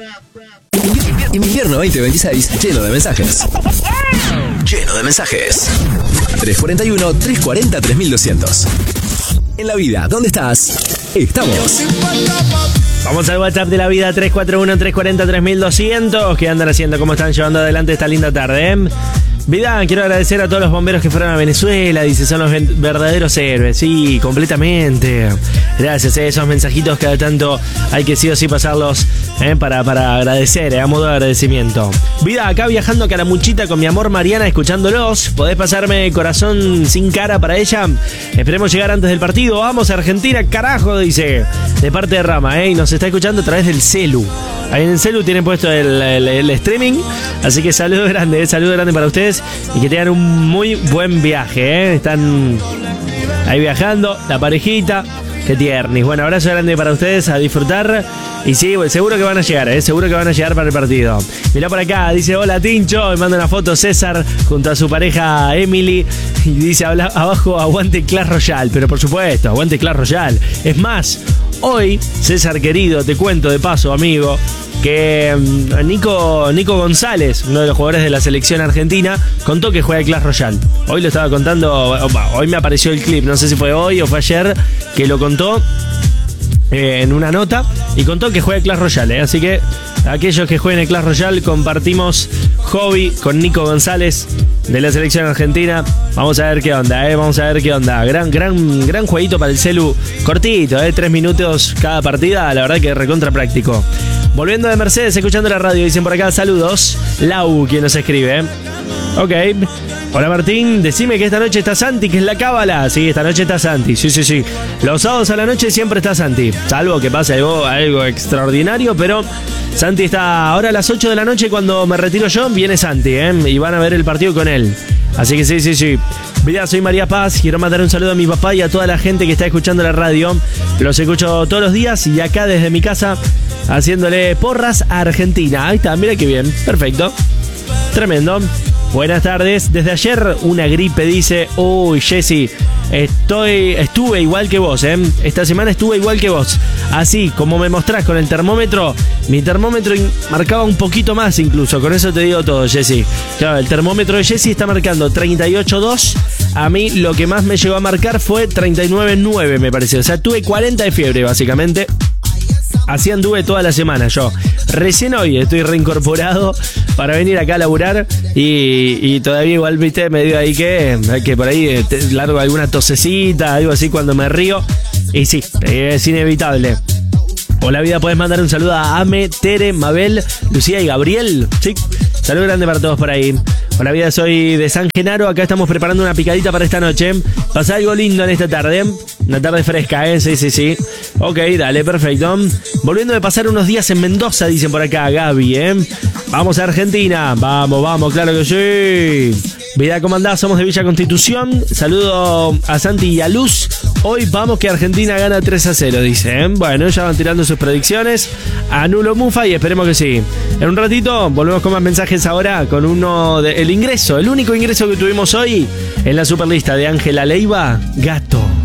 Invierno 2026, lleno de mensajes. Lleno de mensajes. 341-340-3200. En la vida, ¿dónde estás? Estamos. Vamos al WhatsApp de la vida, 341-340-3200. ¿Qué andan haciendo? ¿Cómo están llevando adelante esta linda tarde? Vida, quiero agradecer a todos los bomberos que fueron a Venezuela. Dice, son los verdaderos héroes. Sí, completamente. Gracias, esos mensajitos cada tanto hay que sí o sí pasarlos para agradecer, a modo de agradecimiento. Vida, acá viajando a Caramuchita con mi amor Mariana, escuchándolos. ¿Podés pasarme corazón sin cara para ella? Esperemos llegar antes del partido. Vamos a Argentina, carajo, dice. De parte de Rama, y nos está escuchando a través del celu. Ahí en el celu tienen puesto el streaming. Así que saludo grande para ustedes. Y que tengan un muy buen viaje, Están ahí viajando, la parejita. Qué tiernis. Bueno, abrazo grande para ustedes, a disfrutar. Y sí, seguro que van a llegar, seguro que van a llegar para el partido. Mirá por acá, dice, hola Tincho. Me manda una foto César junto a su pareja Emily. Y dice abajo, aguante Clash Royale. Pero por supuesto, aguante Clash Royale. Es más, hoy, César querido, te cuento de paso, amigo, que Nico González, uno de los jugadores de la selección argentina, contó que juega Clash Royale. Hoy lo estaba contando, hoy me apareció el clip, no sé si fue hoy o fue ayer, que lo contó en una nota, y contó que juega Clash Royale, Así que aquellos que jueguen el Clash Royale, compartimos hobby con Nico González de la selección argentina. Vamos a ver qué onda, Vamos a ver qué onda. Gran jueguito para el celu, cortito, 3 minutos cada partida, la verdad que recontra práctico. Volviendo de Mercedes, escuchando la radio, dicen por acá, saludos. Lau, quien nos escribe. Ok. Hola Martín, decime que esta noche está Santi, que es la cábala. Sí, esta noche está Santi, sí. Los sábados a la noche siempre está Santi, salvo que pase algo extraordinario, pero Santi está ahora a las 8 de la noche. Cuando me retiro yo, viene Santi, y van a ver el partido con él. Así que sí. Mira, soy María Paz, quiero mandar un saludo a mi papá y a toda la gente que está escuchando la radio. Los escucho todos los días y acá desde mi casa, haciéndole porras a Argentina. Ahí está, mira qué bien, perfecto. Tremendo. Buenas tardes. Desde ayer una gripe, dice. Uy, Jessy, estuve igual que vos, Esta semana estuve igual que vos. Así como me mostrás con el termómetro, mi termómetro marcaba un poquito más incluso. Con eso te digo todo, Jessy. Claro, el termómetro de Jessy está marcando 38,2. A mí lo que más me llegó a marcar fue 39,9, me pareció. O sea, tuve 40 de fiebre, básicamente. Así anduve toda la semana yo. Recién hoy estoy reincorporado para venir acá a laburar y todavía igual, viste, me dio ahí que por ahí largo alguna tosecita, algo así cuando me río. Y sí, es inevitable. Hola vida, puedes mandar un saludo a Ame, Tere, Mabel, Lucía y Gabriel. Sí, saludo grande para todos por ahí. Hola vida, soy de San Genaro. Acá estamos preparando una picadita para esta noche. Pasa algo lindo en esta tarde. Una tarde fresca, Sí. Ok, dale, perfecto. Volviendo de pasar unos días en Mendoza, dicen por acá, Gaby, Vamos a Argentina. Vamos, claro que sí. Vida, ¿cómo andás? Somos de Villa Constitución. Saludo a Santi y a Luz. Hoy vamos que Argentina gana 3-0, dice, Bueno, ya van tirando sus predicciones. Anulo Mufa y esperemos que sí. En un ratito volvemos con más mensajes ahora con el único ingreso que tuvimos hoy en la superlista de Ángela Leiva, Gato.